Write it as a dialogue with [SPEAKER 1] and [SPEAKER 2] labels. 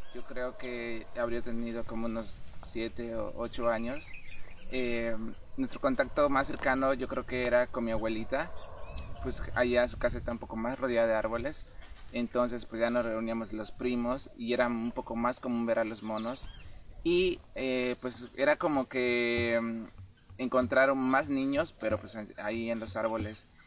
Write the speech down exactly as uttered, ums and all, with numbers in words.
[SPEAKER 1] yo creo que habría tenido como unos siete o ocho años. Eh, Nuestro contacto más cercano yo creo que era con mi abuelita, pues allá su casa está un poco más rodeada de árboles, entonces pues ya nos reuníamos los primos y era un poco más común ver a los monos y eh, pues era como que mm, encontraron más niños, pero pues ahí en los árboles.